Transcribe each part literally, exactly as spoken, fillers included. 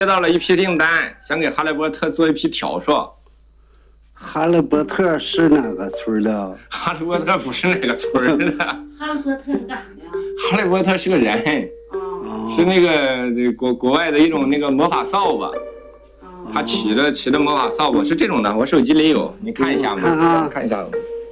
接到了一批订单，想给哈利波特做一批笤帚。 哈利波特是哪个村的？ 哈利波特不是哪个村的。 哈利波特是干啥的呀？ 哈利波特是个人， 哦， 是那个国国外的一种那个魔法扫把。他骑着骑着魔法扫把是这种的，我手机里有，你看一下吗？ 看啊， 看一下。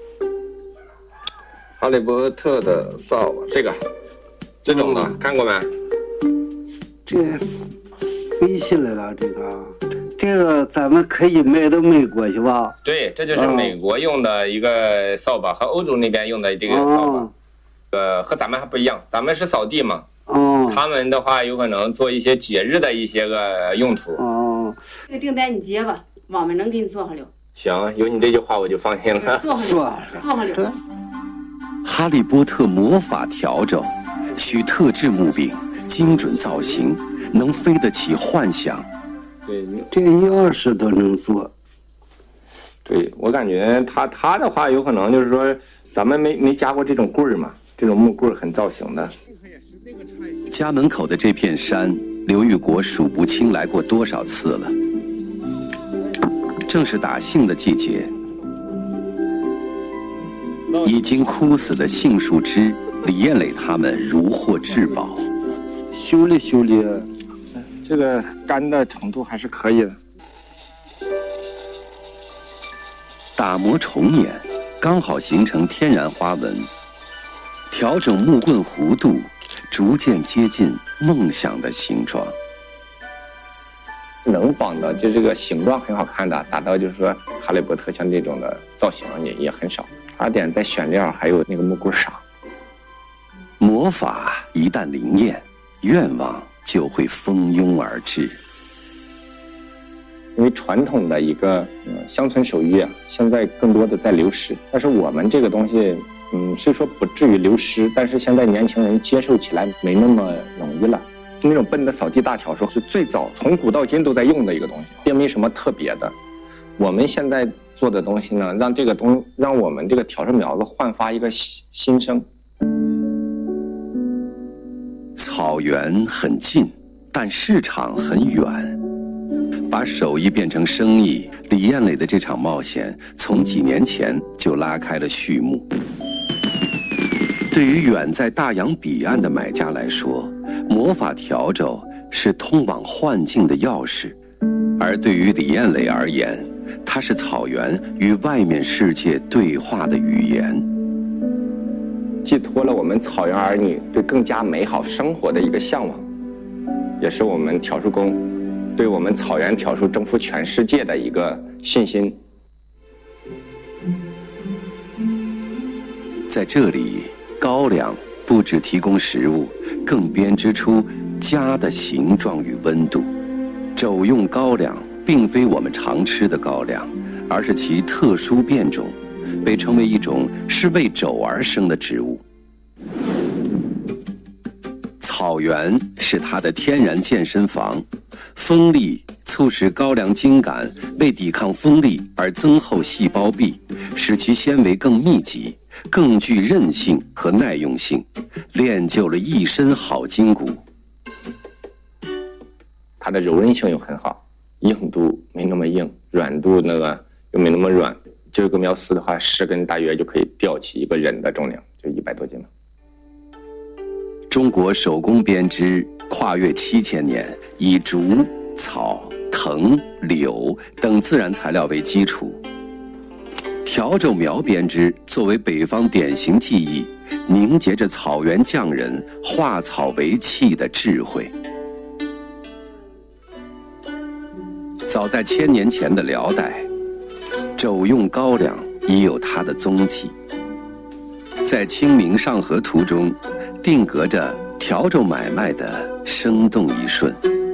哈利波特的扫把，这个这种的看过没？ 这飞起来了，这个这个咱们可以卖到美国去吧？ 对，这就是美国用的一个扫把，和欧洲那边用的这个扫把，呃，和咱们还不一样，咱们是扫地嘛。哦，他们的话有可能做一些节日的一些个用途。 哦， 这个订单你接吧，我们能给你做好了。 行，有你这句话我就放心了。 做好了，做好了。 哈利波特魔法笤帚，需特制木柄，精准造型，能飞得起幻想。 对， 这钥匙都能做。 对，我感觉他他的话有可能就是说，咱们没没加过这种棍儿嘛，这种木棍儿很造型的。 家门口的这片山，刘玉国数不清来过多少次了。正是打杏的季节，已经枯死的杏树枝，李艳磊他们如获至宝。 修理修理， 这个干的程度还是可以的。 打磨重演，刚好形成天然花纹。调整木棍弧度，逐渐接近梦想的形状。 能绑的就这个形状很好看的，达到就是说哈利波特像这种的造型也也很少。差点在选料还有那个木棍上。 魔法一旦灵验，愿望就会蜂拥而至。 因为传统的一个嗯乡村手艺啊，现在更多的在流失，但是我们这个东西。嗯，虽说不至于流失，但是现在年轻人接受起来没那么容易了。那种笨的扫地大笤帚是最早从古到今都在用的一个东西，并没什么特别的。我们现在做的东西呢，让这个东让我们这个笤帚苗子焕发一个新新生。 草原很近，但市场很远。把手艺变成生意，李艳磊的这场冒险从几年前就拉开了序幕。对于远在大洋彼岸的买家来说，魔法笤帚是通往幻境的钥匙；而对于李艳磊而言，它是草原与外面世界对话的语言， 寄托了我们草原儿女对更加美好生活的一个向往，也是我们笤帚工对我们草原笤帚征服全世界的一个信心。 在这里，高粱不只提供食物，更编织出家的形状与温度。肘用高粱并非我们常吃的高粱，而是其特殊变种，被称为一种是为肘而生的植物。草原是它的天然健身房，风力促使高粱茎秆为抵抗风力而增厚细胞壁，使其纤维更密集，更具韧性和耐用性，练就了一身好筋骨。 它的柔韧性又很好，硬度没那么硬，软度那个又没那么软。这个苗丝的话，十根大约就可以吊起一个人的重量，就一百多斤了。 中国手工编织跨越七千年，以竹、草、藤、柳等自然材料为基础。笤帚苗编织作为北方典型技艺，凝结着草原匠人化草为器的智慧。早在千年前的辽代，肘用高粱已有它的踪迹。在《清明上河图》中，定格着笤帚买卖的生动一瞬。